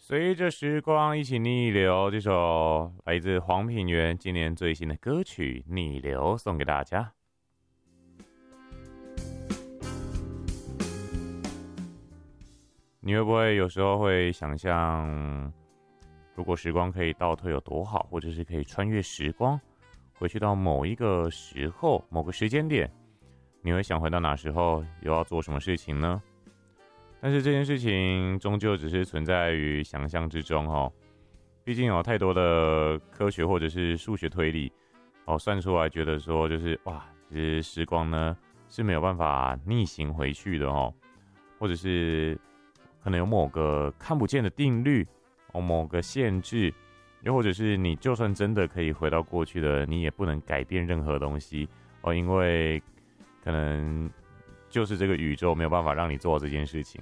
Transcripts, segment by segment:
随着时光一起逆流，这首来自黄品源今年最新的歌曲《逆流》送给大家。你会不会有时候会想象，如果时光可以倒退有多好，或者是可以穿越时光，回去到某一个时候、某个时间点，你会想回到哪时候，又要做什么事情呢？但是这件事情终究只是存在于想象之中哦，毕竟有太多的科学或者是数学推理算出来，觉得说就是哇，其实时光呢是没有办法逆行回去的哦，或者是可能有某个看不见的定律某个限制，又或者是你就算真的可以回到过去的，你也不能改变任何东西因为可能就是这个宇宙没有办法让你做这件事情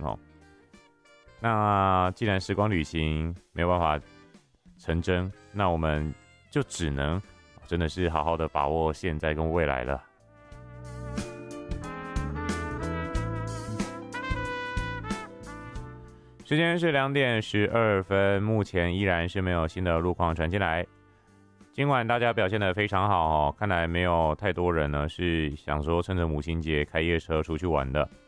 那既然时光旅行没有办法成真，那我们就只能真的是好好的把握现在跟未来了。时间是2点12分，目前依然是没有新的路况传进来。今晚大家表现得非常好看来没有太多人呢是想说趁着母亲节开夜车出去玩的。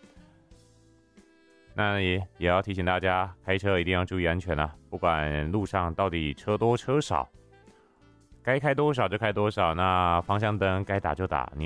那也要提醒大家，开车一定要注意安全啊！不管路上到底车多车少，该开多少就开多少，那方向灯该打就打，你